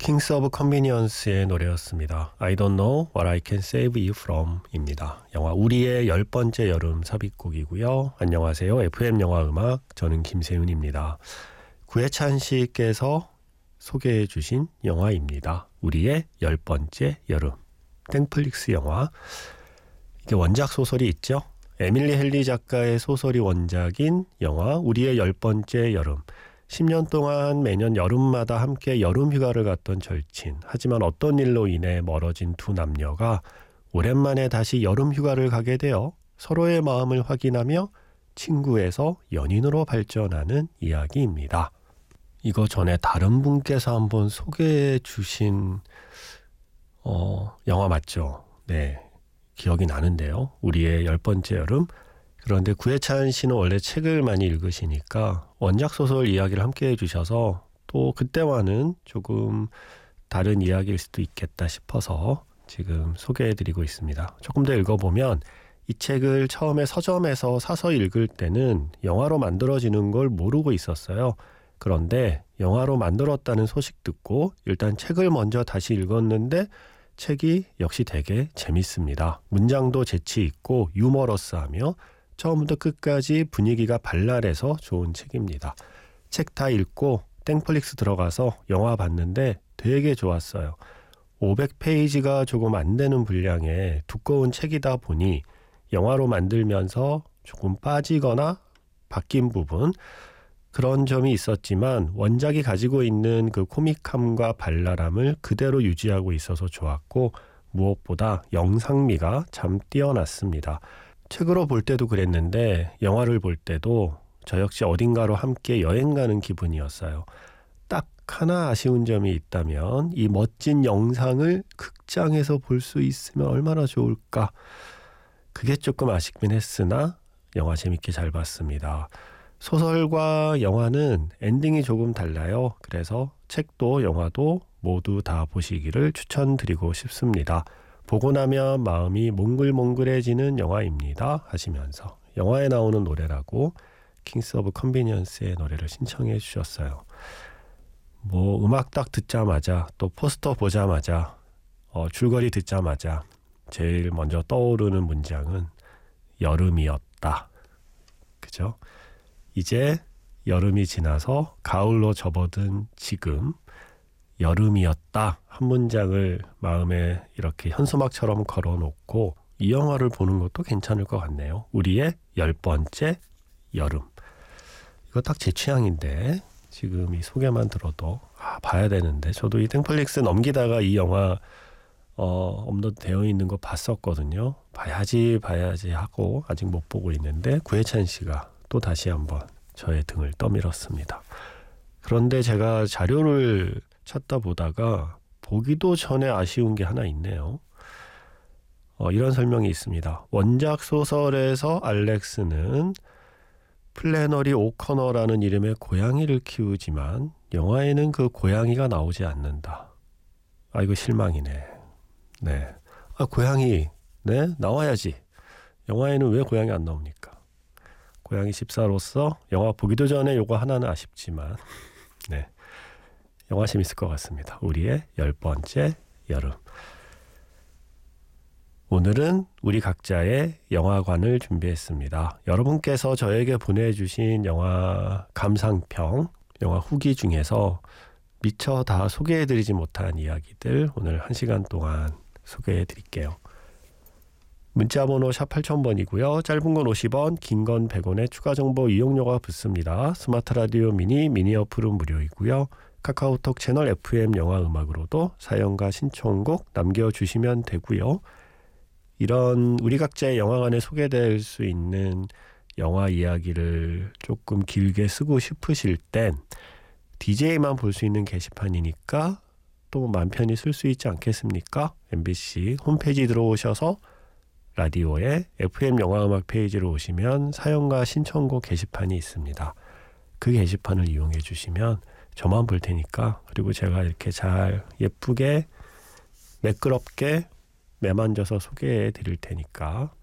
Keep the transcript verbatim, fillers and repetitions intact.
킹스 오브 컨비니언스의 노래였습니다. I don't know what I can save you from 입니다. 영화 우리의 열 번째 여름 삽입곡이고요. 안녕하세요. 에프엠 영화 음악, 저는 김세윤입니다. 구혜찬 씨께서 소개해 주신 영화입니다. 우리의 열 번째 여름. 땡플릭스 영화. 이게 원작 소설이 있죠. 에밀리 헨리 작가의 소설이 원작인 영화 우리의 열 번째 여름. 십 년 동안 매년 여름마다 함께 여름 휴가를 갔던 절친. 하지만 어떤 일로 인해 멀어진 두 남녀가 오랜만에 다시 여름 휴가를 가게 되어 서로의 마음을 확인하며 친구에서 연인으로 발전하는 이야기입니다. 이거 전에 다른 분께서 한번 소개해 주신 어, 영화 맞죠? 네, 기억이 나는데요. 우리의 열 번째 여름. 그런데 구혜찬 씨는 원래 책을 많이 읽으시니까 원작 소설 이야기를 함께 해주셔서 또 그때와는 조금 다른 이야기일 수도 있겠다 싶어서 지금 소개해드리고 있습니다. 조금 더 읽어보면 이 책을 처음에 서점에서 사서 읽을 때는 영화로 만들어지는 걸 모르고 있었어요. 그런데 영화로 만들었다는 소식 듣고 일단 책을 먼저 다시 읽었는데 책이 역시 되게 재밌습니다. 문장도 재치 있고 유머러스하며 처음부터 끝까지 분위기가 발랄해서 좋은 책입니다. 책 다 읽고 땡플릭스 들어가서 영화 봤는데 되게 좋았어요. 오백 페이지가 조금 안 되는 분량의 두꺼운 책이다 보니 영화로 만들면서 조금 빠지거나 바뀐 부분 그런 점이 있었지만 원작이 가지고 있는 그 코믹함과 발랄함을 그대로 유지하고 있어서 좋았고 무엇보다 영상미가 참 뛰어났습니다. 책으로 볼 때도 그랬는데 영화를 볼 때도 저 역시 어딘가로 함께 여행 가는 기분이었어요. 딱 하나 아쉬운 점이 있다면 이 멋진 영상을 극장에서 볼 수 있으면 얼마나 좋을까. 그게 조금 아쉽긴 했으나 영화 재밌게 잘 봤습니다. 소설과 영화는 엔딩이 조금 달라요. 그래서 책도 영화도 모두 다 보시기를 추천드리고 싶습니다. 보고 나면 마음이 몽글몽글해지는 영화입니다 하시면서 영화에 나오는 노래라고 킹스 오브 컨비니언스의 노래를 신청해 주셨어요. 뭐 음악 딱 듣자마자 또 포스터 보자마자 어, 줄거리 듣자마자 제일 먼저 떠오르는 문장은 여름이었다. 그죠? 이제 여름이 지나서 가을로 접어든 지금 여름이었다 한 문장을 마음에 이렇게 현수막처럼 걸어놓고 이 영화를 보는 것도 괜찮을 것 같네요. 우리의 열 번째 여름. 이거 딱 제 취향인데 지금 이 소개만 들어도 아, 봐야 되는데 저도 이 땡플릭스 넘기다가 이 영화 어, 업로드 되어 있는 거 봤었거든요. 봐야지 봐야지 하고 아직 못 보고 있는데 구혜찬 씨가 또 다시 한번 저의 등을 떠밀었습니다. 그런데 제가 자료를 찾다 보다가 보기도 전에 아쉬운 게 하나 있네요. 어, 이런 설명이 있습니다. 원작 소설에서 알렉스는 플래너리 오커너라는 이름의 고양이를 키우지만 영화에는 그 고양이가 나오지 않는다. 아 이거 실망이네. 네, 아 고양이 네 나와야지. 영화에는 왜 고양이 안 나옵니까? 고양이 집사로서 영화 보기도 전에 요거 하나는 아쉽지만 네. 영화 재밌을 것 같습니다. 우리의 열 번째 여름. 오늘은 우리 각자의 영화관을 준비했습니다. 여러분께서 저에게 보내주신 영화 감상평, 영화 후기 중에서 미처 다 소개해드리지 못한 이야기들 오늘 한 시간 동안 소개해드릴게요. 문자번호 샵 팔천 번이고요. 짧은 건 오십 원, 긴 건 백 원의 추가 정보 이용료가 붙습니다. 스마트 라디오 미니, 미니 어플은 무료이고요. 카카오톡 채널 에프엠 영화 음악으로도 사연과 신청곡 남겨주시면 되고요. 이런 우리 각자의 영화관에 소개될 수 있는 영화 이야기를 조금 길게 쓰고 싶으실 땐 디제이만 볼 수 있는 게시판이니까 또 마음 편히 쓸 수 있지 않겠습니까? 엠비씨 홈페이지 들어오셔서 라디오에 에프엠 영화음악 페이지로 오시면 사연과 신청곡 게시판이 있습니다. 그 게시판을 이용해 주시면 저만 볼 테니까 그리고 제가 이렇게 잘 예쁘게 매끄럽게 매만져서 소개해 드릴 테니까